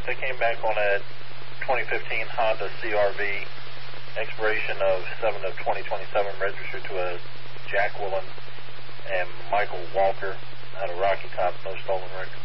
right, they came back on a 2015 Honda CRV, expiration of 7/20/27, registered to a Jack Willen and Michael Walker out of Rocky Top, no stolen record.